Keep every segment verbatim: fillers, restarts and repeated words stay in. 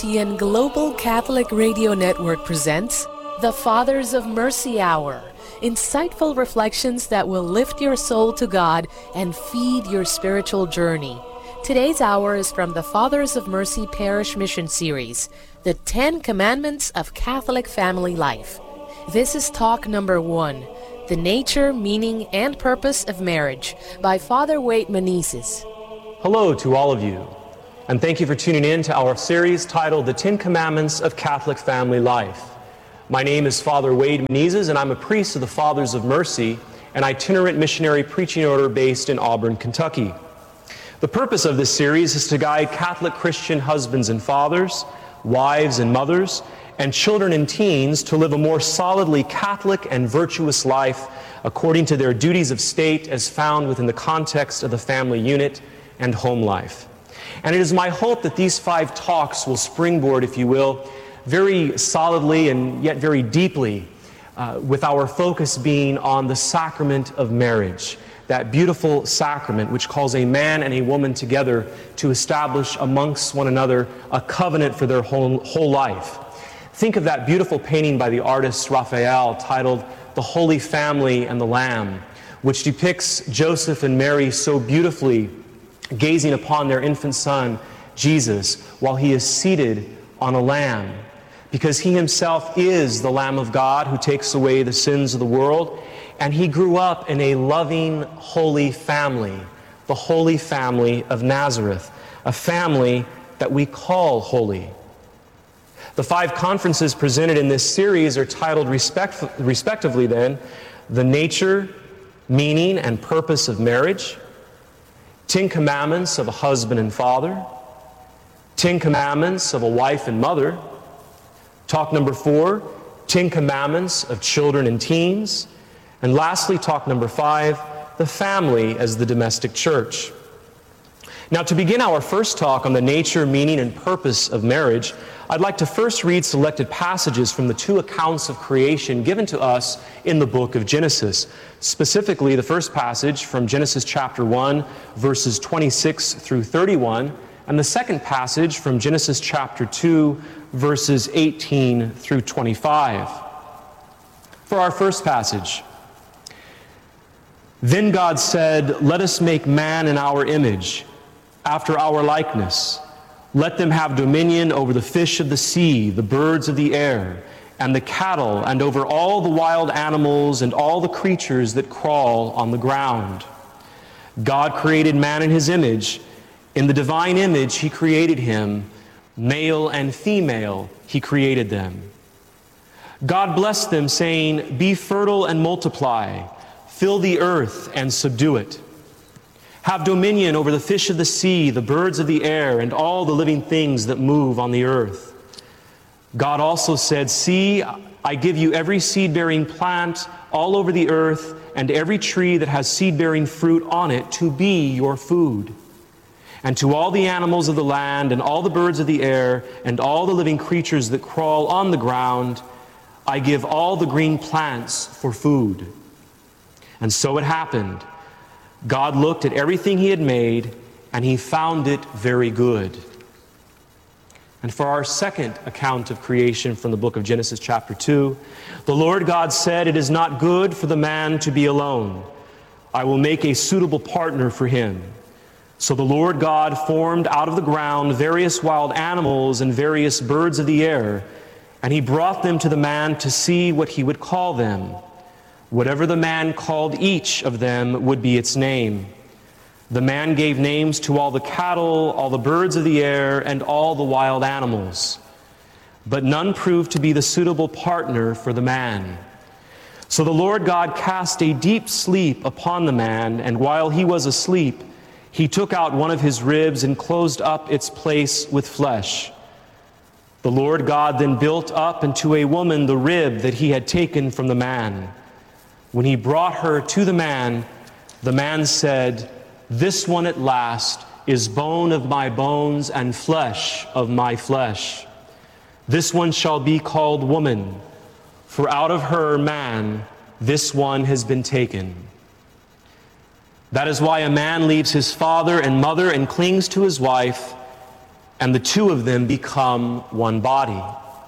Christian Global Catholic Radio Network presents the Fathers of Mercy Hour, insightful reflections that will lift your soul to God and feed your spiritual journey. Today's hour is from the Fathers of Mercy Parish Mission Series, the Ten Commandments of Catholic Family Life. This is talk number one, The Nature, Meaning, and Purpose of Marriage, by Father Wade Menezes. Hello to all of you, and thank you for tuning in to our series titled The Ten Commandments of Catholic Family Life. My name is Father Wade Menezes, and I'm a priest of the Fathers of Mercy, an itinerant missionary preaching order based in Auburn, Kentucky. The purpose of this series is to guide Catholic Christian husbands and fathers, wives and mothers, and children and teens to live a more solidly Catholic and virtuous life according to their duties of state as found within the context of the family unit and home life. And it is my hope that these five talks will springboard, if you will, very solidly and yet very deeply, uh, with our focus being on the sacrament of marriage, that beautiful sacrament which calls a man and a woman together to establish amongst one another a covenant for their whole, whole life. Think of that beautiful painting by the artist Raphael titled The Holy Family and the Lamb, which depicts Joseph and Mary so beautifully gazing upon their infant son, Jesus, while he is seated on a lamb, because he himself is the Lamb of God who takes away the sins of the world, and he grew up in a loving, holy family, the Holy Family of Nazareth, a family that we call holy. The five conferences presented in this series are titled respect, respectively then, The Nature, Meaning, and Purpose of Marriage, Ten Commandments of a Husband and Father, Ten Commandments of a Wife and Mother, talk number four, Ten Commandments of Children and Teens, and lastly, talk number five, the family as the domestic church. Now, to begin our first talk on the nature, meaning, and purpose of marriage, I'd like to first read selected passages from the two accounts of creation given to us in the book of Genesis. Specifically, the first passage from Genesis chapter one, verses twenty-six through thirty-one, and the second passage from Genesis chapter two, verses eighteen through twenty-five. For our first passage, "Then God said, 'Let us make man in our image, after our likeness. Let them have dominion over the fish of the sea, the birds of the air, and the cattle, and over all the wild animals and all the creatures that crawl on the ground.' God created man in his image. In the divine image he created him. Male and female he created them. God blessed them, saying, 'Be fertile and multiply, fill the earth and subdue it. Have dominion over the fish of the sea, the birds of the air, and all the living things that move on the earth.' God also said, 'See, I give you every seed-bearing plant all over the earth, and every tree that has seed-bearing fruit on it to be your food. And to all the animals of the land, and all the birds of the air, and all the living creatures that crawl on the ground, I give all the green plants for food.' And so it happened. God looked at everything he had made, and he found it very good." And for our second account of creation from the book of Genesis chapter two, "The Lord God said, 'It is not good for the man to be alone. I will make a suitable partner for him.' So the Lord God formed out of the ground various wild animals and various birds of the air, and he brought them to the man to see what he would call them. Whatever the man called each of them would be its name. The man gave names to all the cattle, all the birds of the air, and all the wild animals. But none proved to be the suitable partner for the man. So the Lord God cast a deep sleep upon the man, and while he was asleep, he took out one of his ribs and closed up its place with flesh. The Lord God then built up into a woman the rib that he had taken from the man. When he brought her to the man, the man said, 'This one at last is bone of my bones and flesh of my flesh. This one shall be called woman, for out of her, man, this one has been taken.' That is why a man leaves his father and mother and clings to his wife, and the two of them become one body.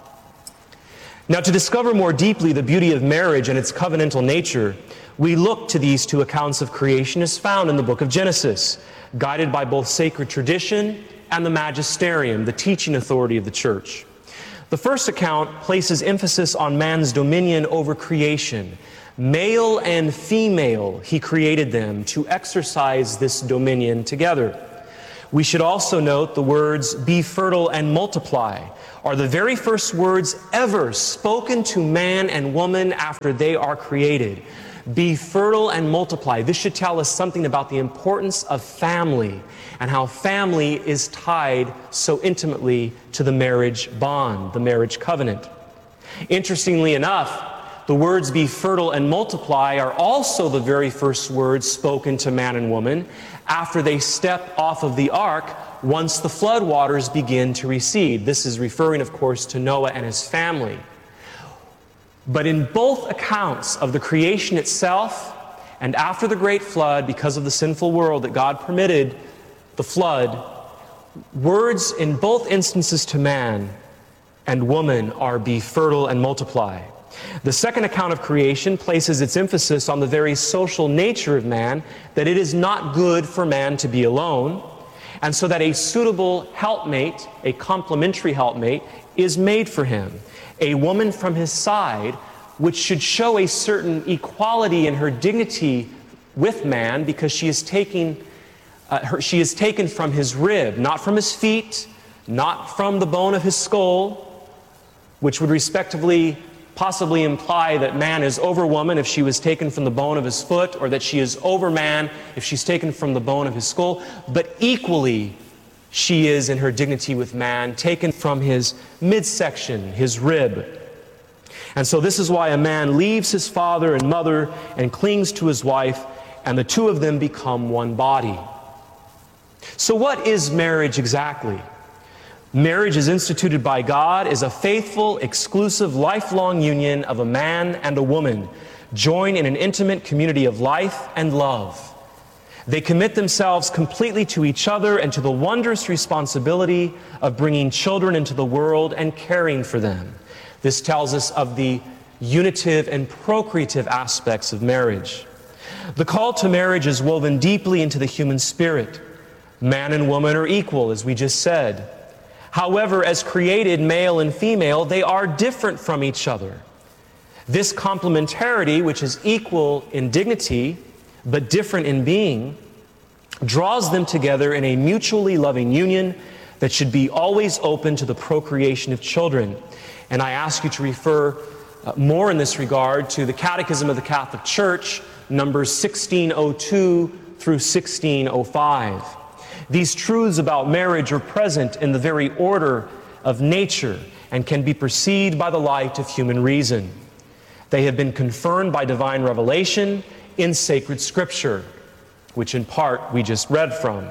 Now, to discover more deeply the beauty of marriage and its covenantal nature, we look to these two accounts of creation as found in the book of Genesis, guided by both sacred tradition and the magisterium, the teaching authority of the church. The first account places emphasis on man's dominion over creation. Male and female, he created them to exercise this dominion together. We should also note the words, "be fertile and multiply," are the very first words ever spoken to man and woman after they are created. Be fertile and multiply. This should tell us something about the importance of family and how family is tied so intimately to the marriage bond, the marriage covenant. Interestingly enough, the words "be fertile and multiply" are also the very first words spoken to man and woman after they step off of the ark once the flood waters begin to recede. This is referring, of course, to Noah and his family. But in both accounts of the creation itself and after the great flood, because of the sinful world that God permitted the flood, words in both instances to man and woman are "be fertile and multiply." The second account of creation places its emphasis on the very social nature of man, that it is not good for man to be alone, and so that a suitable helpmate, a complementary helpmate, is made for him, a woman from his side, which should show a certain equality in her dignity with man, because she is taking, uh, her, she is taken from his rib, not from his feet, not from the bone of his skull, which would respectively possibly imply that man is over woman if she was taken from the bone of his foot, or that she is over man if she's taken from the bone of his skull. But equally, she is in her dignity with man, taken from his midsection, his rib. And so this is why a man leaves his father and mother and clings to his wife, and the two of them become one body. So what is marriage exactly? Marriage is instituted by God as a faithful, exclusive, lifelong union of a man and a woman, joined in an intimate community of life and love. They commit themselves completely to each other and to the wondrous responsibility of bringing children into the world and caring for them. This tells us of the unitive and procreative aspects of marriage. The call to marriage is woven deeply into the human spirit. Man and woman are equal, as we just said. However, as created male and female, they are different from each other. This complementarity, which is equal in dignity but different in being, draws them together in a mutually loving union that should be always open to the procreation of children. And I ask you to refer uh, more in this regard to the Catechism of the Catholic Church, numbers sixteen oh two through sixteen oh five. These truths about marriage are present in the very order of nature and can be perceived by the light of human reason. They have been confirmed by divine revelation in sacred scripture, which in part we just read from.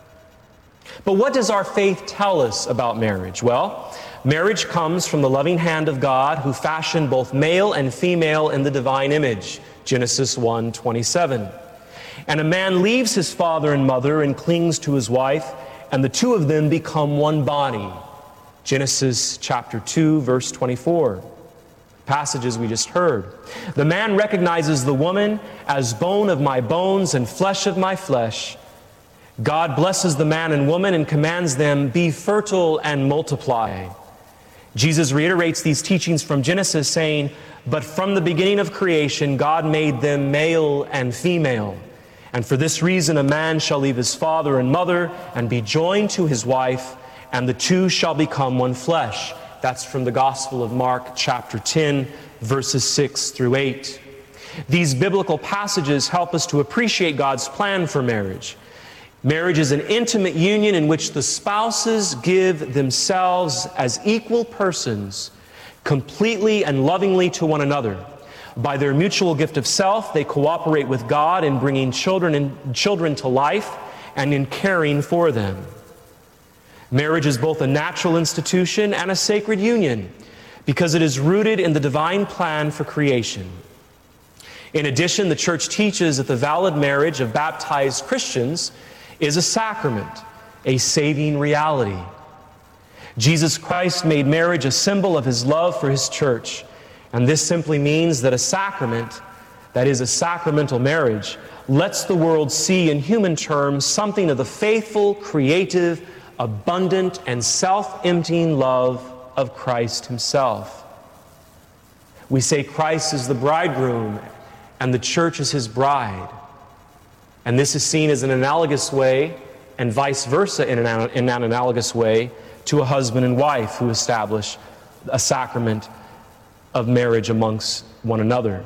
But what does our faith tell us about marriage? Well, marriage comes from the loving hand of God, who fashioned both male and female in the divine image, Genesis one twenty-seven. And a man leaves his father and mother and clings to his wife, and the two of them become one body. Genesis chapter two, verse twenty-four. Passages we just heard. The man recognizes the woman as bone of my bones and flesh of my flesh. God blesses the man and woman and commands them, "Be fertile and multiply." Jesus reiterates these teachings from Genesis, saying, "But from the beginning of creation, God made them male and female. And for this reason a man shall leave his father and mother and be joined to his wife, and the two shall become one flesh." That's from the Gospel of Mark, chapter ten, verses six through eight. These biblical passages help us to appreciate God's plan for marriage. Marriage is an intimate union in which the spouses give themselves as equal persons, completely and lovingly to one another. By their mutual gift of self, they cooperate with God in bringing children and children to life and in caring for them. Marriage is both a natural institution and a sacred union because it is rooted in the divine plan for creation. In addition, the Church teaches that the valid marriage of baptized Christians is a sacrament, a saving reality. Jesus Christ made marriage a symbol of his love for his church, and this simply means that a sacrament, that is a sacramental marriage, lets the world see in human terms something of the faithful, creative, abundant, and self-emptying love of Christ himself. We say Christ is the bridegroom and the church is his bride. And this is seen as an analogous way, and vice versa in an, in an analogous way, to a husband and wife who establish a sacrament of marriage amongst one another.